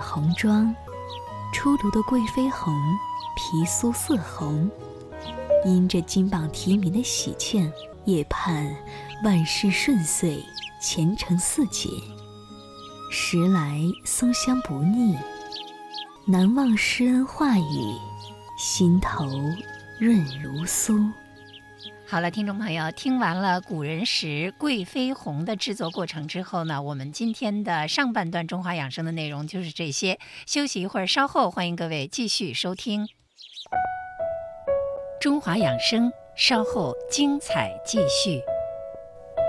红妆，出炉的贵妃红，皮酥色红。因着金榜题名的喜庆，也盼万事顺遂，前程似锦。时来松香不腻，难忘施恩话语，心头润如酥。 好了，听众朋友，听完了古人时贵妃红的制作过程之后呢，我们今天的上半段中华养生的内容就是这些。休息一会儿，稍后欢迎各位继续收听中华养生，稍后精彩继续。